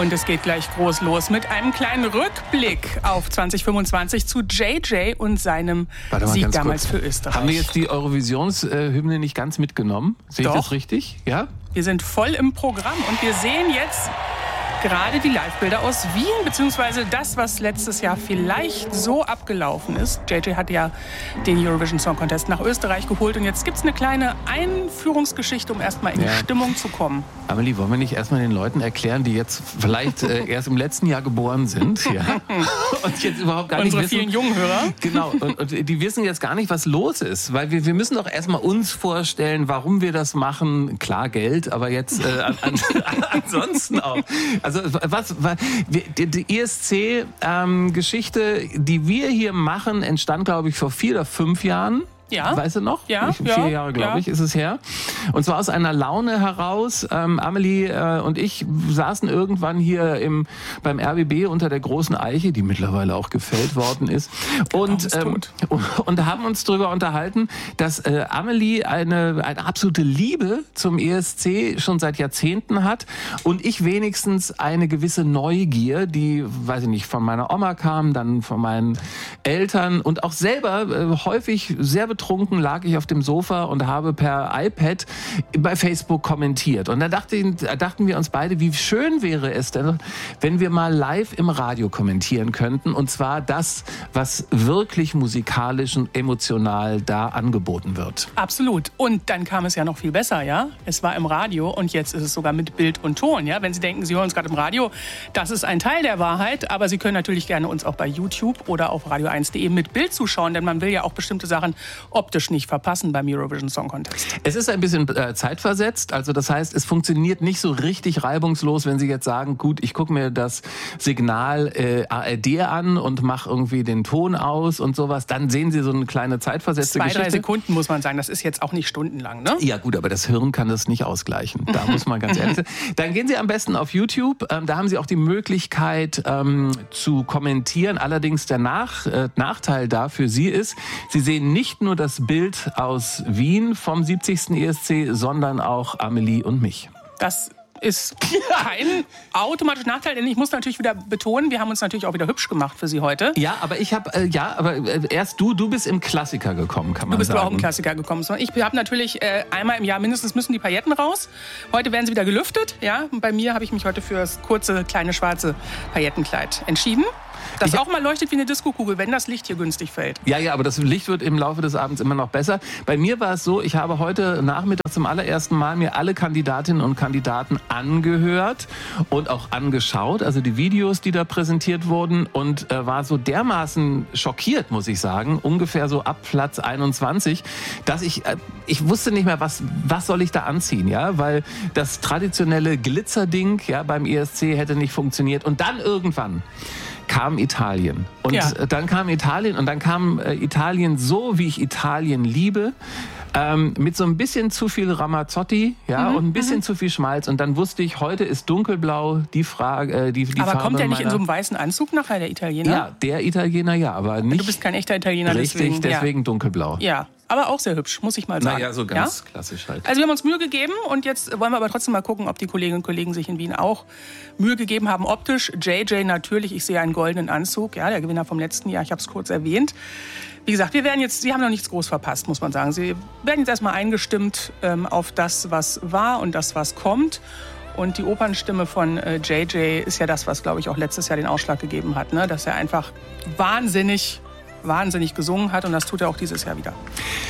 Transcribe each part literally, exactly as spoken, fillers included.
Und es geht gleich groß los mit einem kleinen Rückblick auf zwanzig fünfundzwanzig zu J J und seinem Sieg damals kurz. Für Österreich. Haben wir jetzt die Eurovisionshymne nicht ganz mitgenommen? Sehe ich das richtig? Ja? Wir sind voll im Programm und wir sehen jetzt gerade die Live-Bilder aus Wien, beziehungsweise das, was letztes Jahr vielleicht so abgelaufen ist. J J hat ja den Eurovision Song Contest nach Österreich geholt und jetzt gibt es eine kleine Einführungsgeschichte, um erstmal in ja. die Stimmung zu kommen. Amelie, wollen wir nicht erstmal den Leuten erklären, die jetzt vielleicht äh, erst im letzten Jahr geboren sind ja? und jetzt überhaupt gar Unsere nicht wissen... vielen jungen Hörer. Genau, und, und die wissen jetzt gar nicht, was los ist, weil wir, wir müssen doch erstmal uns vorstellen, warum wir das machen. Klar, Geld, aber jetzt äh, an, an, ansonsten auch. Also was, was die, die E S C-Geschichte, ähm, die wir hier machen, entstand, glaube ich, vor vier oder fünf Jahren. Ja. Weißt du noch? Ja. Vier ja, Jahre, glaube ja. ich, ist es her. Und zwar aus einer Laune heraus. Ähm, Amelie äh, und ich saßen irgendwann hier im, beim R B B unter der großen Eiche, die mittlerweile auch gefällt worden ist. Und, ähm, und, und haben uns darüber unterhalten, dass äh, Amelie eine, eine absolute Liebe zum E S C schon seit Jahrzehnten hat. Und ich wenigstens eine gewisse Neugier, die, weiß ich nicht, von meiner Oma kam, dann von meinen Eltern und auch selber äh, häufig sehr betrunken lag ich auf dem Sofa und habe per iPad bei Facebook kommentiert. Und da dachten, dachten wir uns beide, wie schön wäre es denn, wenn wir mal live im Radio kommentieren könnten. Und zwar das, was wirklich musikalisch und emotional da angeboten wird. Absolut. Und dann kam es ja noch viel besser, ja? Es war im Radio und jetzt ist es sogar mit Bild und Ton, ja? Wenn Sie denken, Sie hören uns gerade im Radio, das ist ein Teil der Wahrheit. Aber Sie können natürlich gerne uns auch bei YouTube oder auf radio eins punkt de mit Bild zuschauen, denn man will ja auch bestimmte Sachen optisch nicht verpassen beim Eurovision Song Contest. Es ist ein bisschen äh, zeitversetzt, also das heißt, es funktioniert nicht so richtig reibungslos, wenn Sie jetzt sagen, gut, ich gucke mir das Signal äh, A R D an und mache irgendwie den Ton aus und sowas, dann sehen Sie so eine kleine zeitversetzte Zwei, Geschichte. drei Sekunden muss man sagen, das ist jetzt auch nicht stundenlang, ne? Ja gut, aber das Hirn kann das nicht ausgleichen, da muss man ganz ehrlich sein. Dann gehen Sie am besten auf YouTube, ähm, da haben Sie auch die Möglichkeit ähm, zu kommentieren, allerdings der Nach, äh, Nachteil da für Sie ist, Sie sehen nicht nur das Bild aus Wien vom siebzigsten E S C, sondern auch Amelie und mich. Das ist kein automatischer Nachteil, denn ich muss natürlich wieder betonen, wir haben uns natürlich auch wieder hübsch gemacht für Sie heute. Ja, aber ich habe, äh, ja, aber äh, erst du, du bist im Klassiker gekommen, kann man sagen. Du bist sagen. aber auch im Klassiker gekommen. Ich habe natürlich äh, einmal im Jahr mindestens müssen die Pailletten raus. Heute werden sie wieder gelüftet, ja. Und bei mir habe ich mich heute für das kurze, kleine, schwarze Paillettenkleid entschieden. Das ich auch mal leuchtet wie eine Diskokugel, wenn das Licht hier günstig fällt. Ja, ja, aber das Licht wird im Laufe des Abends immer noch besser. Bei mir war es so, ich habe heute Nachmittag zum allerersten Mal mir alle Kandidatinnen und Kandidaten angehört und auch angeschaut, also die Videos, die da präsentiert wurden, und äh, war so dermaßen schockiert, muss ich sagen, ungefähr so ab Platz einundzwanzig, dass ich, äh, ich wusste nicht mehr, was, was soll ich da anziehen, ja, weil das traditionelle Glitzerding, ja, beim E S C hätte nicht funktioniert. Und dann irgendwann kam Italien. Und ja. dann kam Italien und dann kam äh, Italien so, wie ich Italien liebe. Ähm, mit so ein bisschen zu viel Ramazzotti, ja, mhm, und ein bisschen mhm. zu viel Schmalz. Und dann wusste ich, heute ist dunkelblau die Frage, äh, die, die aber Farbe kommt der nicht meiner... in so einem weißen Anzug nachher, der Italiener? Ja, der Italiener, ja, aber nicht... Du bist kein echter Italiener, richtig, deswegen. deswegen ja. dunkelblau. Ja, aber auch sehr hübsch, muss ich mal sagen. Naja, so ganz ja? klassisch halt. Also wir haben uns Mühe gegeben und jetzt wollen wir aber trotzdem mal gucken, ob die Kolleginnen und Kollegen sich in Wien auch Mühe gegeben haben. Optisch, J J natürlich, ich sehe einen goldenen Anzug, ja, der Gewinner vom letzten Jahr, ich habe es kurz erwähnt. Wie gesagt, wir werden jetzt, Sie haben noch nichts groß verpasst, muss man sagen. Sie werden jetzt erstmal eingestimmt ähm, auf das, was war und das, was kommt. Und die Opernstimme von äh, J J ist ja das, was, glaube ich, auch letztes Jahr den Ausschlag gegeben hat, ne? Dass er einfach wahnsinnig, wahnsinnig gesungen hat und das tut er auch dieses Jahr wieder.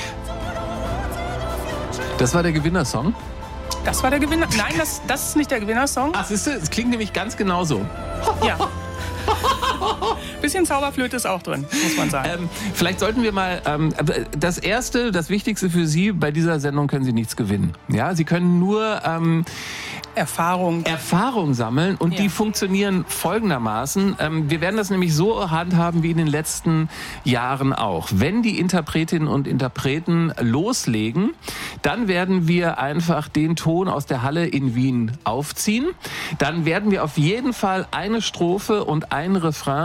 Das war der Gewinnersong? Das war der Gewinner. Nein, das, das ist nicht der Gewinnersong. Ach, siehst du, es klingt nämlich ganz genauso. Ja. Bisschen Zauberflöte ist auch drin, muss man sagen. Ähm, vielleicht sollten wir mal, ähm, das Erste, das Wichtigste für Sie, bei dieser Sendung können Sie nichts gewinnen. Ja, Sie können nur ähm, Erfahrung. Erfahrung sammeln und ja. die funktionieren folgendermaßen. Ähm, wir werden das nämlich so handhaben wie in den letzten Jahren auch. Wenn die Interpretinnen und Interpreten loslegen, dann werden wir einfach den Ton aus der Halle in Wien aufziehen. Dann werden wir auf jeden Fall eine Strophe und ein Refrain Sie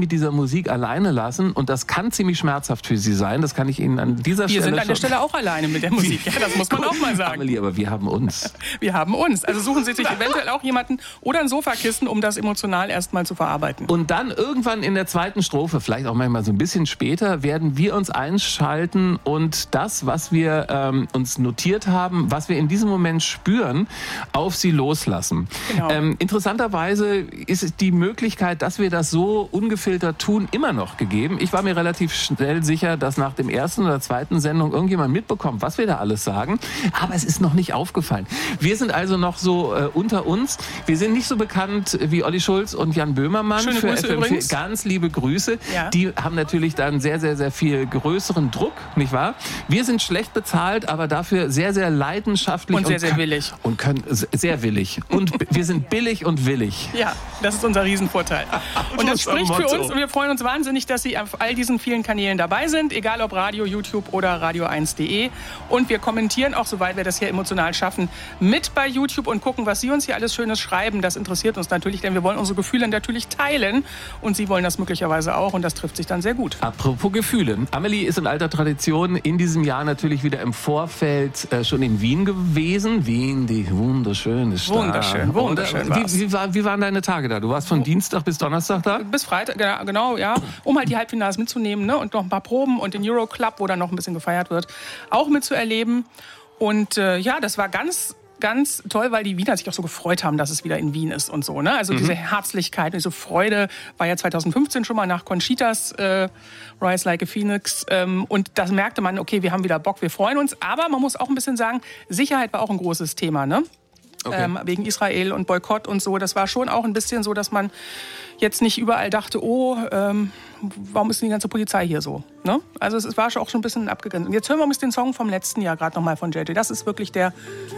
mit dieser Musik alleine lassen und das kann ziemlich schmerzhaft für Sie sein. Das kann ich Ihnen an dieser wir Stelle Wir sind an der schon Stelle auch alleine mit der Musik, ja, das muss man auch mal sagen. Amelie, aber wir haben uns. Wir haben uns. Also suchen Sie sich eventuell auch jemanden oder ein Sofakissen, um das emotional erstmal zu verarbeiten. Und dann irgendwann in der zweiten Strophe, vielleicht auch manchmal so ein bisschen später, werden wir uns einschalten und das, was wir ähm, uns notiert haben, was wir in diesem Moment spüren, auf Sie loslassen. Genau. Ähm, interessanterweise ist die Möglichkeit, dass wir das so ungefiltert tun, immer noch gegeben. Ich war mir relativ schnell sicher, dass nach dem ersten oder zweiten Sendung irgendjemand mitbekommt, was wir da alles sagen. Aber es ist noch nicht aufgefallen. Wir sind also noch so äh, unter uns. Wir sind nicht so bekannt wie Olli Schulz und Jan Böhmermann. Schöne für Grüße F M vier. übrigens. Ganz liebe Grüße. Ja. Die haben natürlich dann sehr, sehr, sehr viel größeren Druck, nicht wahr? Wir sind schlecht bezahlt, aber dafür sehr, sehr leidenschaftlich. Und sehr, sehr willig. Und können sehr willig. Und wir sind billig und willig. Ja, das ist unser Riesenvorteil. Und das spricht für Motto. uns und wir freuen uns wahnsinnig, dass Sie auf all diesen vielen Kanälen dabei sind, egal ob Radio, YouTube oder radio eins punkt de. Und wir kommentieren auch, soweit wir das hier emotional schaffen, mit bei YouTube und gucken, was Sie uns hier alles Schönes schreiben. Das interessiert uns natürlich, denn wir wollen unsere Gefühle natürlich teilen und Sie wollen das möglicherweise auch und das trifft sich dann sehr gut. Apropos Gefühle. Amelie ist in alter Tradition in diesem Jahr natürlich wieder im Vorfeld äh, schon in Wien gewesen. Wien, die wunderschöne Stadt. Wunderschön, wunderschön Oder, wie, wie, war, wie waren deine Tage da? Du warst von Dienstag bis Donnerstag da? Bis Freitag, genau, genau, ja, um halt die Halbfinals mitzunehmen, ne? Und noch ein paar Proben und den Euroclub, wo dann noch ein bisschen gefeiert wird, auch mitzuerleben. Und äh, ja, das war ganz, ganz toll, weil die Wiener sich auch so gefreut haben, dass es wieder in Wien ist und so. Ne? Also mhm. diese Herzlichkeit, diese Freude war ja zwanzig fünfzehn schon mal nach Conchitas äh, Rise Like a Phoenix. Ähm, und das merkte man, okay, wir haben wieder Bock, wir freuen uns. Aber man muss auch ein bisschen sagen, Sicherheit war auch ein großes Thema, ne? Okay. Ähm, wegen Israel und Boykott und so. Das war schon auch ein bisschen so, dass man jetzt nicht überall dachte, oh, ähm, warum ist denn die ganze Polizei hier so? Ne? Also es war auch schon ein bisschen abgegrenzt. Und jetzt hören wir uns den Song vom letzten Jahr gerade nochmal von J J. Das ist wirklich der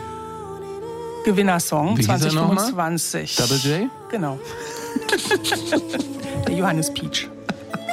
Gewinnersong zwanzig fünfundzwanzig. Double J? Genau. Der Johannes Peach.